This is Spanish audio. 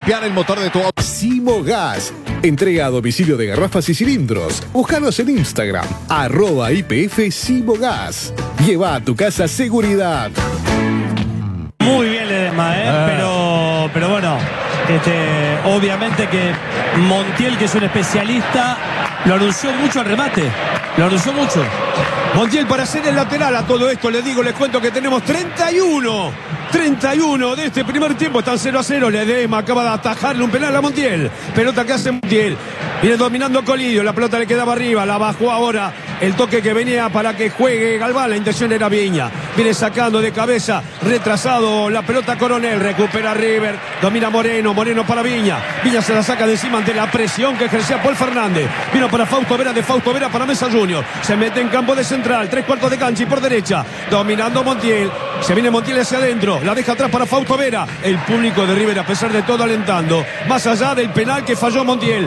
limpiar el motor de tu auto. Simogas. Entrega a domicilio de garrafas y cilindros. Búscanos en Instagram, @IPF Simogas. Lleva a tu casa seguridad. Muy bien Ledesma, pero bueno, obviamente que Montiel, que es un especialista, lo anunció mucho al remate. Lo anunció mucho. Montiel para hacer el lateral a todo esto, les cuento que tenemos 31 de este primer tiempo, están 0-0. Ledesma acaba de atajarle un penal a Montiel. Pelota que hace Montiel. Viene dominando Colidio, la pelota le quedaba arriba, la bajó ahora. El toque que venía para que juegue Galván, la intención era Viña. Viene sacando de cabeza, retrasado la pelota Coronel, recupera River, domina Moreno para Viña. Viña se la saca de encima ante la presión que ejercía Paul Fernández. Vino para Fausto Vera, de Fausto Vera para Mesa Junior. Se mete en campo de central, 3/4 de cancha y por derecha, dominando Montiel. Se viene Montiel hacia adentro, la deja atrás para Fausto Vera. El público de River, a pesar de todo, alentando. Más allá del penal que falló Montiel,